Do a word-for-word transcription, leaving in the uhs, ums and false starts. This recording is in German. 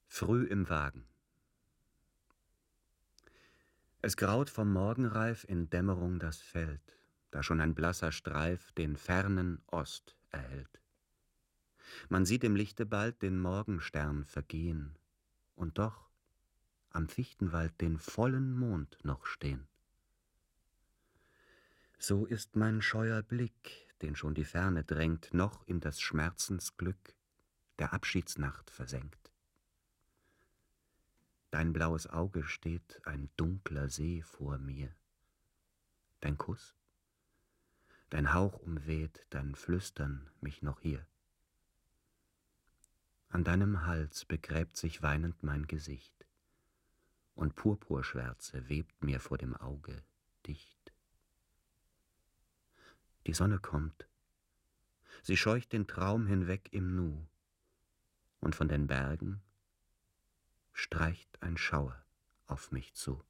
Früh im Wagen. Es graut vom Morgenreif in Dämmerung das Feld, da schon ein blasser Streif den fernen Ost erhellt. Man sieht im Lichte bald den Morgenstern vergehen und doch am Fichtenwald den vollen Mond noch stehen. So ist mein scheuer Blick, den schon die Ferne drängt, noch in das Schmerzensglück der Abschiedsnacht versenkt. Dein blaues Auge steht ein dunkler See vor mir. Dein Kuss, dein Hauch umweht, dein Flüstern mich noch hier. An deinem Hals begräbt sich weinend mein Gesicht, und Purpurschwärze webt mir vor dem Auge dicht. Die Sonne kommt, sie scheucht den Traum hinweg im Nu, und von den Bergen streicht ein Schauer auf mich zu.